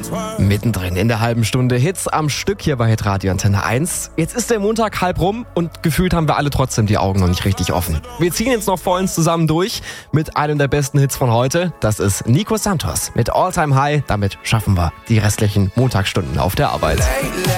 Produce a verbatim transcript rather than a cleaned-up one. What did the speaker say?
Mittendrin in der halben Stunde Hits am Stück hier bei Hitradio Antenne eins. Jetzt ist der Montag halb rum und gefühlt haben wir alle trotzdem die Augen noch nicht richtig offen. Wir ziehen jetzt noch vollends zusammen durch mit einem der besten Hits von heute. Das ist Nico Santos mit All Time High. Damit schaffen wir die restlichen Montagsstunden auf der Arbeit.